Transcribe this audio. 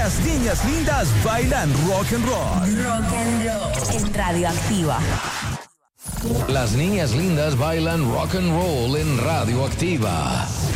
Las niñas lindas bailan rock and roll. Rock and roll en Radioactiva. Las niñas lindas bailan rock and roll en Radioactiva.